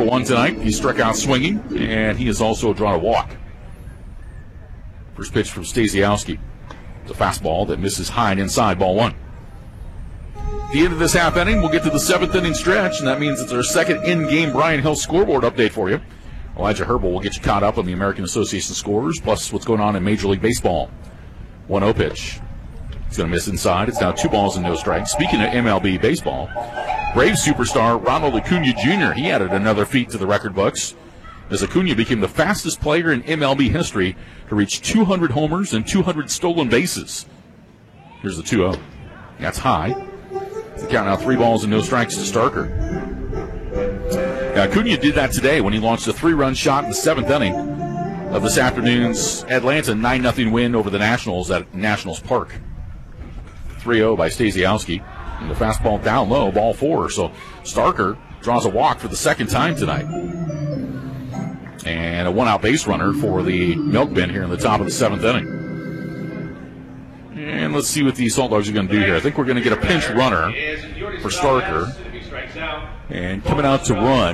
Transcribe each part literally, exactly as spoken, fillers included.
for one tonight. He struck out swinging, and he has also drawn a walk. First pitch from Stasiowski. It's a fastball that misses high and inside, ball one. At the end of this half inning, we'll get to the seventh inning stretch, and that means it's our second in-game Brian Hill scoreboard update for you. Elijah Herbal will get you caught up on the American Association scores, plus what's going on in Major League Baseball. one oh pitch. He's going to miss inside. It's now two balls and no strikes. Speaking of M L B baseball, Braves superstar Ronald Acuna Junior, he added another feat to the record books, as Acuna became the fastest player in M L B history to reach two hundred homers and two hundred stolen bases. Here's the two oh. That's high. The count now three balls and no strikes to Starker. Now, Acuna did that today when he launched a three-run shot in the seventh inning of this afternoon's Atlanta nine nothing win over the Nationals at Nationals Park. three oh by Stasiowski. And the fastball down low, ball four. So Starker draws a walk for the second time tonight. And a one-out base runner for the Milk Bin here in the top of the seventh inning. And let's see what the Salt Dogs are going to do here. I think we're going to get a pinch runner for Starker. And coming out to run,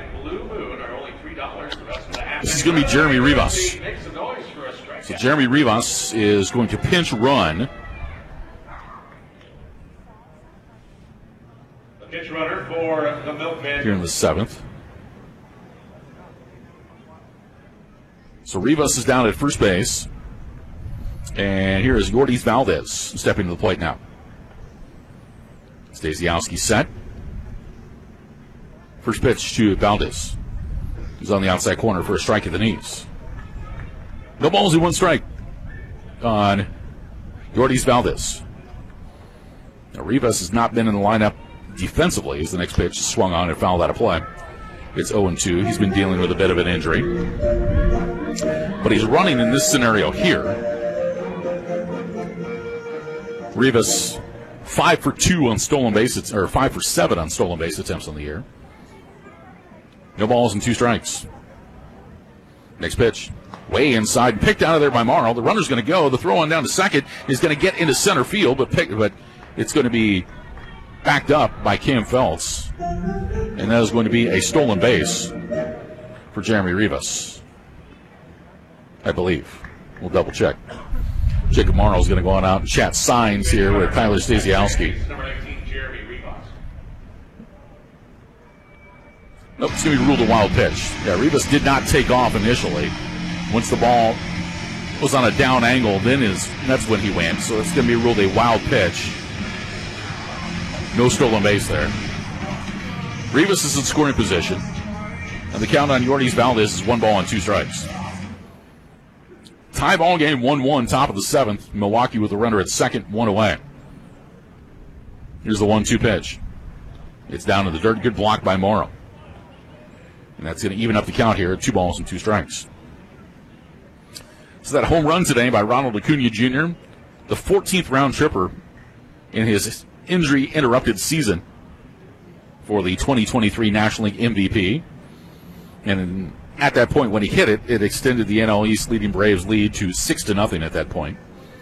this is going to be Jeremy Rivas. So Jeremy Rivas is going to pinch run. Pitch runner for the Milk Bin here in the seventh. So Rivas is down at first base. And here is Yordis Valdez stepping to the plate now. Stasiowski set. First pitch to Valdez. He's on the outside corner for a strike at the knees. No balls and one strike on Yordis Valdez. Now Rivas has not been in the lineup defensively as the next pitch swung on and fouled out of play. It's oh and two. He's been dealing with a bit of an injury. But he's running in this scenario here. Rivas, five for two on stolen bases, or five for seven on stolen base attempts on the year. No balls and two strikes. Next pitch, way inside, and picked out of there by Morrow. The runner's going to go. The throw on down to second is going to get into center field, but pick, but it's going to be backed up by Cam Feltz, and that is going to be a stolen base for Jeremy Rivas, I believe. We'll double check. Jacob Morrow is going to go on out and chat signs here with Tyler Stasiowski. Nope, it's going to be ruled a wild pitch. Yeah, Rivas did not take off initially. Once the ball was on a down angle, then is that's when he went. So it's going to be ruled a wild pitch. No stolen base there. Rivas is in scoring position. And the count on Yordis Valdez is one ball and two strikes. Tie ball game, one one, top of the seventh. Milwaukee with the runner at second, one away. Here's the one two pitch. It's down to the dirt. Good block by Morrow. And that's going to even up the count here at two balls and two strikes. So that home run today by Ronald Acuna Junior, the fourteenth round tripper in his injury-interrupted season for the twenty twenty-three National League M V P. And at that point, when he hit it, it extended the N L East leading Braves lead to six to nothing at that point.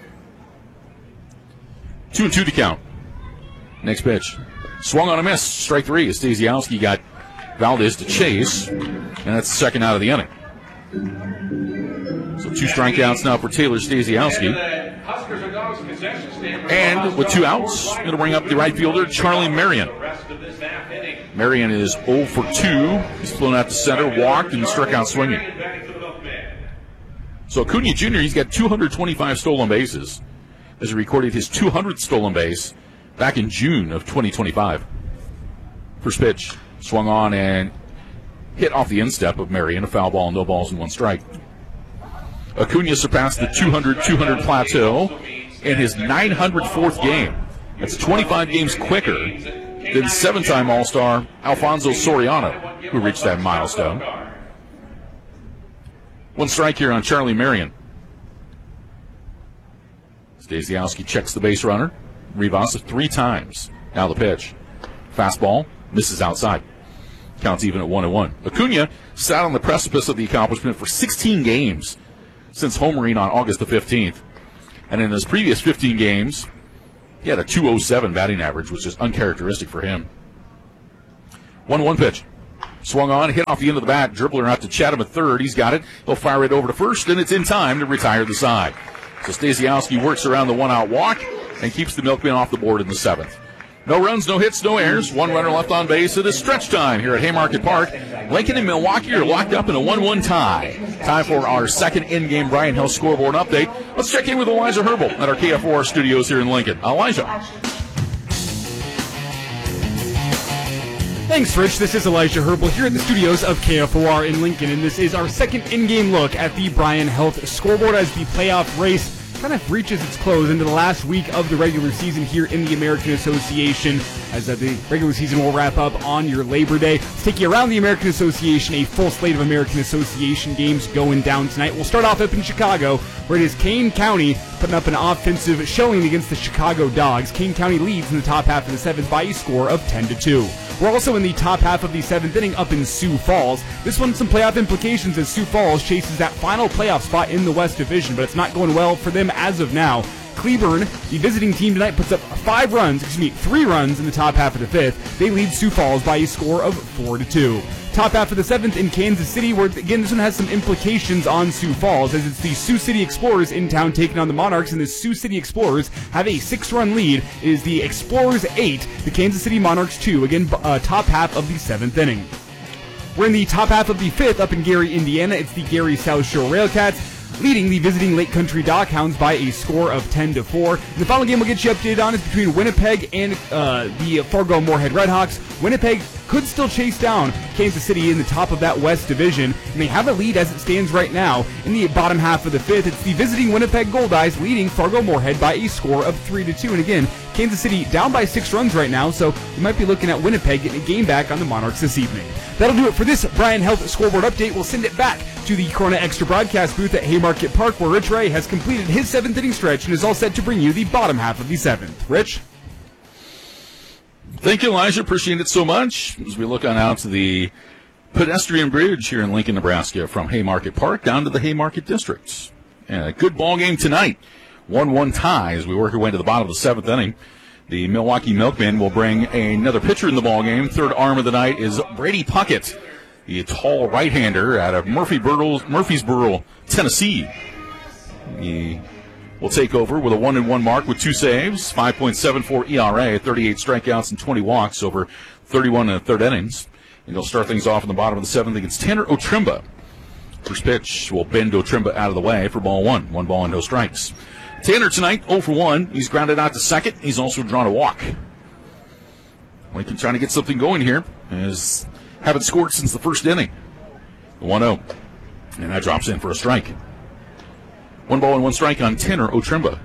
Two and two to count. Next pitch. Swung on a miss. Strike three as Stasiowski got Valdez to chase, and that's the second out of the inning. So two strikeouts now for Taylor Stasiowski. And with two outs, going to bring up the right fielder, Charlie Marion. Marion is oh for two. He's flown out to center, walked, and struck out swinging. So Acuna Junior, he's got two hundred twenty-five stolen bases as he recorded his two hundredth stolen base back in June of twenty twenty-five. First pitch, swung on and hit off the instep of Marion, a foul ball, no balls and one strike. Acuna surpassed the two hundred two hundred plateau in his nine hundred fourth game. That's twenty-five games quicker than seven-time All-Star Alfonso Soriano, who reached that milestone. One strike here on Charlie Marion. Stasiowski checks the base runner. Rivas three times. Now the pitch. Fastball. Misses outside. Counts even at one and one. Acuna sat on the precipice of the accomplishment for sixteen games since homering on August the fifteenth. And in his previous fifteen games, he had a two oh seven batting average, which is uncharacteristic for him. one one pitch. Swung on, hit off the end of the bat. Dribbler out to Chatham at third. He's got it. He'll fire it over to first, and it's in time to retire the side. So Stasiowski works around the one-out walk and keeps the Milkmen off the board in the seventh. No runs, no hits, no errors. One runner left on base. It is stretch time here at Haymarket Park. Lincoln and Milwaukee are locked up in a one one tie. Time for our second in-game Bryan Hill scoreboard update. Let's check in with Elijah Herbal at our K F O R studios here in Lincoln. Elijah. Thanks, Rich. This is Elijah Herbal here at the studios of K F O R in Lincoln, and this is our second in-game look at the Bryan Health scoreboard as the playoff race kind of reaches its close into the last week of the regular season here in the American Association, as uh, the regular season will wrap up on your Labor Day. Let's take you around the American Association, a full slate of American Association games going down tonight. We'll start off up in Chicago, where it is Kane County putting up an offensive showing against the Chicago Dogs. Kane County leads in the top half of the seventh by a score of ten to two. We're also in the top half of the seventh inning up in Sioux Falls. This one's some playoff implications as Sioux Falls chases that final playoff spot in the West Division, but it's not going well for them as of now. Cleburne, the visiting team tonight, puts up five runs, excuse me, three runs in the top half of the fifth. They lead Sioux Falls by a score of four to two. Top half of the seventh in Kansas City, where, again, this one has some implications on Sioux Falls, as it's the Sioux City Explorers in town taking on the Monarchs, and the Sioux City Explorers have a six-run lead. It is the Explorers eight, the Kansas City Monarchs two, again, uh, top half of the seventh inning. We're in the top half of the fifth up in Gary, Indiana. It's the Gary South Shore Railcats leading the visiting Lake Country Dockhounds by a score of ten to four. The final game we'll get you updated on is between Winnipeg and uh, the Fargo Moorhead Redhawks. Winnipeg could still chase down Kansas City in the top of that West Division, and they have a lead as it stands right now. In the bottom half of the fifth, it's the visiting Winnipeg Goldeyes leading Fargo Moorhead by a score of three to two. And again, Kansas City down by six runs right now, so we might be looking at Winnipeg getting a game back on the Monarchs this evening. That'll do it for this Bryan Health scoreboard update. We'll send it back to the Corona Extra broadcast booth at Haymarket Park, where Rich Ray has completed his seventh inning stretch and is all set to bring you the bottom half of the seventh. Rich? Thank you, Elijah. Appreciate it so much. As we look on out to the pedestrian bridge here in Lincoln, Nebraska, from Haymarket Park down to the Haymarket District. And a good ball game tonight. one one tie as we work our way to the bottom of the seventh inning. The Milwaukee Milkmen will bring another pitcher in the ball game. Third arm of the night is Brady Puckett, the tall right-hander out of Murphy Murfreesboro, Tennessee. He will take over with a one and one mark with two saves, five point seven four E R A, thirty-eight strikeouts and twenty walks over thirty-one and a third innings. And he'll start things off in the bottom of the seventh against Tanner Otrimba. First pitch will bend Otrimba out of the way for ball one. One ball and no strikes. Tanner tonight, oh for one. He's grounded out to second. He's also drawn a walk. Lincoln trying to get something going here, as haven't scored since the first inning. The one oh. And that drops in for a strike. One ball and one strike on Tanner Otrimba.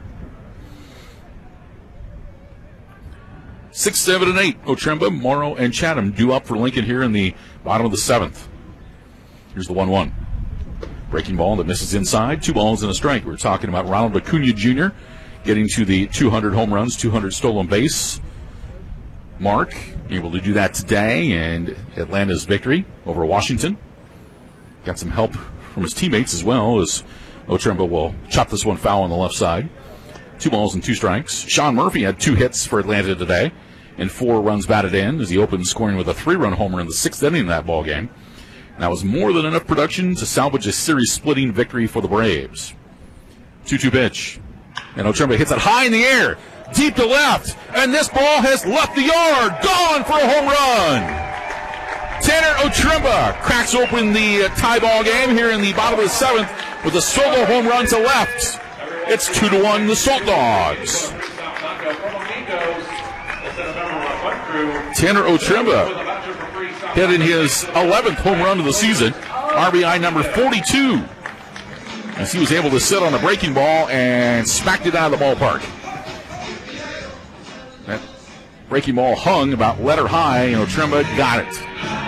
Six, seven, and eight. Otrimba, Morrow, and Chatham due up for Lincoln here in the bottom of the seventh. Here's the one one. Breaking ball that misses inside. Two balls and a strike. We're talking about Ronald Acuna Junior getting to the two hundred home runs, two hundred stolen base mark. Able to do that today, and Atlanta's victory over Washington. Got some help from his teammates as well, as Otrimba will chop this one foul on the left side. Two balls and two strikes. Sean Murphy had two hits for Atlanta today and four runs batted in as he opened scoring with a three-run homer in the sixth inning of that ball game. And that was more than enough production to salvage a series-splitting victory for the Braves. two two pitch. And Otrimba hits it high in the air, deep to left, and this ball has left the yard. Gone for a home run. Tanner Otrimba cracks open the uh, tie ball game here in the bottom of the seventh with a solo home run to left. It's two to one, the Salt Dogs. Tanner Otrimba hitting his eleventh home run of the season, R B I number forty-two, as he was able to sit on a breaking ball and smacked it out of the ballpark. That breaking ball hung about letter high, and Otrimba got it.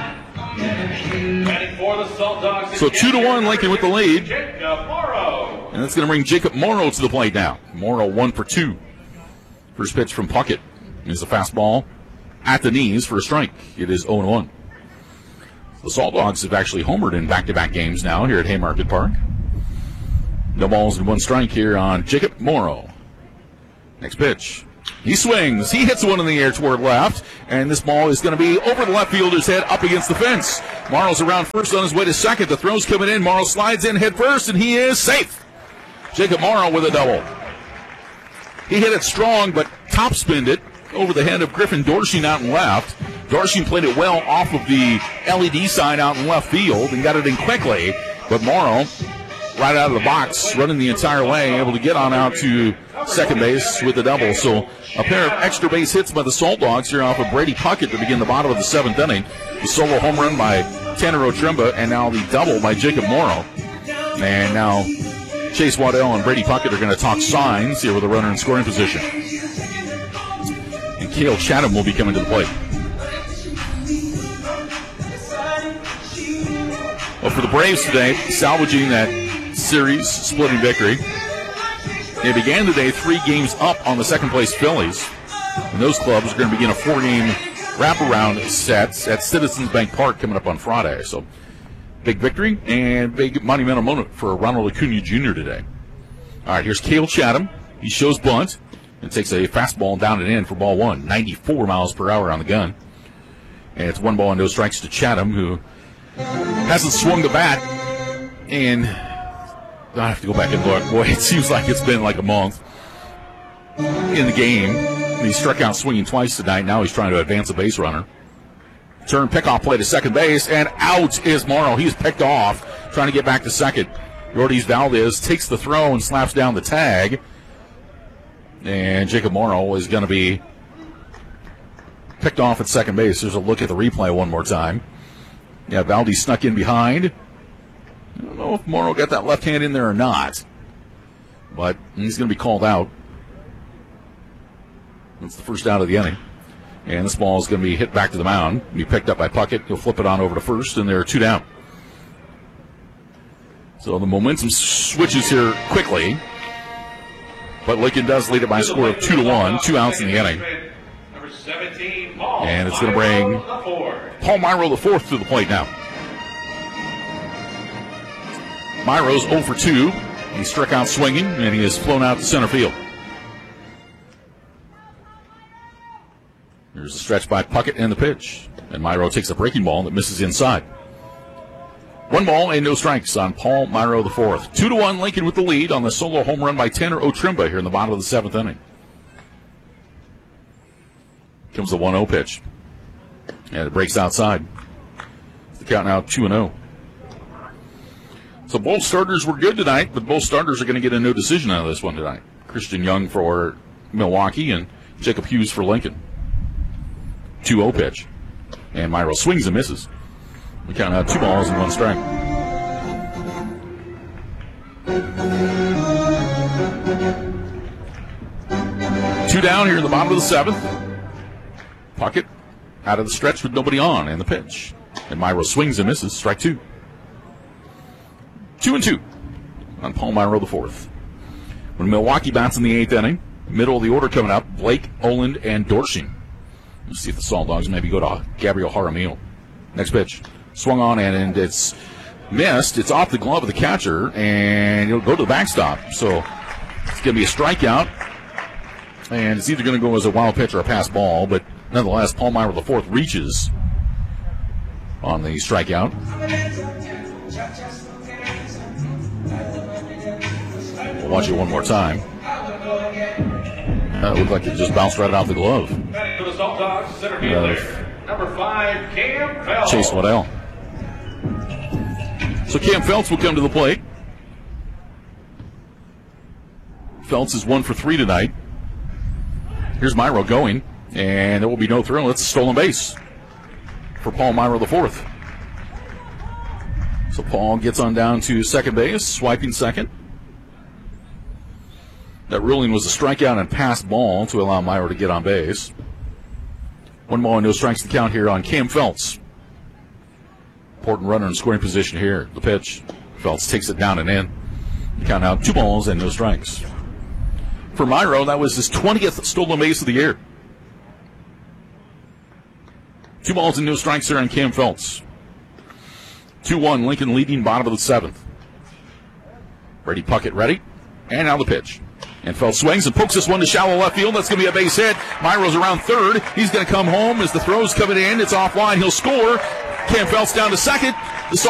So two to one, Lincoln with the lead. And that's going to bring Jacob Morrow to the plate now. Morrow one for two. First pitch from Puckett is a fastball at the knees for a strike. It is oh one. The Salt Dogs have actually homered in back-to-back games now here at Haymarket Park. No balls and one strike here on Jacob Morrow. Next pitch. He swings. He hits one in the air toward left, and this ball is going to be over the left fielder's head up against the fence. Morrow's around first on his way to second. The throw's coming in. Morrow slides in head first, and he is safe. Jacob Morrow with a double. He hit it strong, but top-spinned it over the head of Griffin Dorshing out in left. Dorshing played it well off of the L E D sign out in left field and got it in quickly, but Morrow, right out of the box, running the entire way, able to get on out to second base with the double. So a pair of extra base hits by the Salt Dogs here off of Brady Puckett to begin the bottom of the seventh inning. The solo home run by Tanner Otremba, and now the double by Jacob Morrow. And now Chase Waddell and Brady Puckett are going to talk signs here with a runner in scoring position. And Cale Chatham will be coming to the plate. Well, for the Braves today, salvaging that series splitting victory. They began today three games up on the second place Phillies. And those clubs are going to begin a four-game wraparound set at Citizens Bank Park coming up on Friday. So big victory and big monumental moment for Ronald Acuna Junior today. All right, here's Cale Chatham. He shows bunt and takes a fastball down and in for ball one. ninety-four miles per hour on the gun. And it's one ball and no strikes to Chatham, who hasn't swung the bat, and I have to go back and look. Boy, it seems like it's been like a month in the game. He struck out swinging twice tonight. Now he's trying to advance a base runner. Turn pickoff play to second base, and out is Morrow. He's picked off, trying to get back to second. Yordies Valdez takes the throw and slaps down the tag. And Jacob Morrow is going to be picked off at second base. There's a look at the replay one more time. Yeah, Valdez snuck in behind. I don't know if Morrow got that left hand in there or not, but he's going to be called out. That's the first out of the inning. And this ball is going to be hit back to the mound. Be picked up by Puckett. He'll flip it on over to first, and there are two down. So the momentum switches here quickly, but Lincoln does lead it by a score of two to one. Two outs in the inning. And it's going to bring Paul Myro the fourth to the plate now. Myro's oh for two. He struck out swinging, and he has flown out to center field. Here's the stretch by Puckett and the pitch. And Myro takes a breaking ball that misses inside. One ball and no strikes on Paul Myro the fourth. Two to one, Lincoln with the lead on the solo home run by Tanner Otremba here in the bottom of the seventh inning. Comes the one oh pitch. And it breaks outside. The count now two and oh. So both starters were good tonight, but both starters are going to get a no decision out of this one tonight. Christian Young for Milwaukee and Jacob Hughes for Lincoln. two oh pitch. And Myro swings and misses. We count out two balls and one strike. Two down here in the bottom of the seventh. Puckett out of the stretch with nobody on, and the pitch. And Myro swings and misses. Strike two. Two and two on Paul Myro the fourth. When Milwaukee bats in the eighth inning, middle of the order coming up, Blake, Oland, and Dorshing. Let's see if the Salt Dogs maybe go to Gabriel Jaramillo. Next pitch. Swung on, and, and it's missed. It's off the glove of the catcher, and it'll go to the backstop. So it's going to be a strikeout, and it's either going to go as a wild pitch or a pass ball, but nonetheless, Paul Myro the fourth reaches on the strikeout. We'll watch it one more time. That looked like it just bounced right off the glove. For the Salt Dogs, center fielder, number five, Cam Feltz. Chase Waddell. So Cam Feltz will come to the plate. Feltz is one for three tonight. Here's Myro going, and there will be no throw. It's a stolen base for Paul Myro the fourth. So Paul gets on down to second base, swiping second. That ruling was a strikeout and pass ball to allow Myro to get on base. One ball and no strikes to count here on Cam Feltz. Important runner in scoring position here. The pitch. Feltz takes it down and in. You count out two balls and no strikes. For Myro, that was his twentieth stolen base of the year. Two balls and no strikes there on Cam Feltz. two one, Lincoln leading bottom of the seventh. Brady Puckett ready. And now the pitch. And Feltz swings and pokes this one to shallow left field. That's going to be a base hit. Myro's around third. He's going to come home as the throw's coming in. It's offline. He'll score. Cam Feltz down to second. The